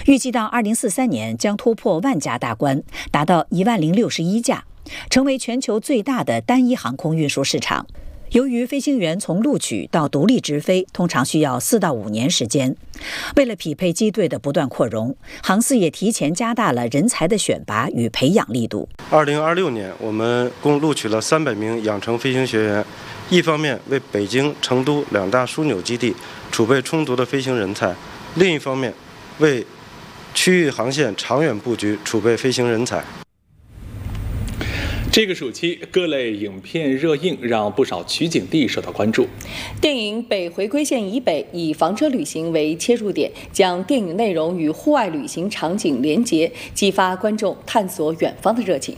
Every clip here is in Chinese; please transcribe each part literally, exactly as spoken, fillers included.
预计到二零四三年将突破万架大关，达到一万零六十一架，成为全球最大的单一航空运输市场。由于飞行员从录取到独立直飞通常需要四到五年时间，为了匹配机队的不断扩容，航司也提前加大了人才的选拔与培养力度。 二零二六年，我们共录取了三百名养成飞行学员，一方面为北京、成都两大枢纽基地储备充足的飞行人才，另一方面为区域航线长远布局储备飞行人才。 这个暑期，各类影片热映，让不少取景地受到关注。 电影《北回归线以北》以房车旅行为切入点，将电影内容与户外旅行场景连结，激发观众探索远方的热情。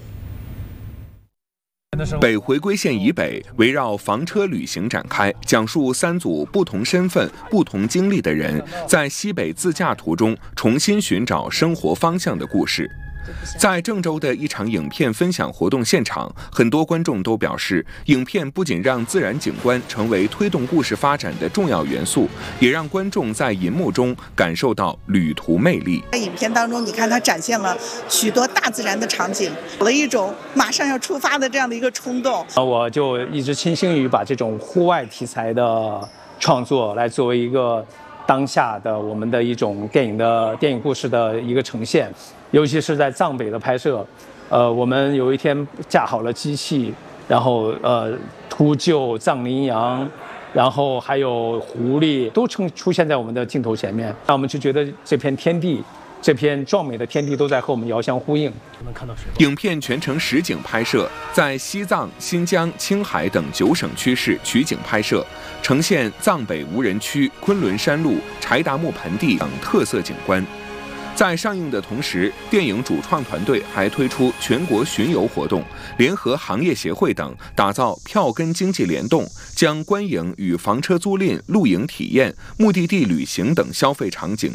北回归线以北围绕房车旅行展开，讲述三组不同身份、不同经历的人在西北自驾途中重新寻找生活方向的故事。在郑州的一场影片分享活动现场，很多观众都表示，影片不仅让自然景观成为推动故事发展的重要元素，也让观众在银幕中感受到旅途魅力。 在影片当中，你看它展现了许多大自然的场景，有了一种马上要出发的这样的一个冲动。 我就一直倾心于把这种户外题材的创作来作为一个当下的我们的一种电影的电影故事的一个呈现。尤其是在藏北的拍摄，呃，我们有一天架好了机器，然后呃秃鹫、藏羚羊，然后还有狐狸都出出现在我们的镜头前面，那我们就觉得这片天地，这片壮美的天地都在和我们遥相呼应。 影片全程实景拍摄，在西藏、新疆、青海等九省区市取景拍摄，呈现藏北无人区、昆仑山路、柴达木盆地等特色景观。在上映的同时，电影主创团队还推出全国巡游活动，联合行业协会等，打造票根经济联动，将观影与房车租赁、露营体验、目的地旅行等消费场景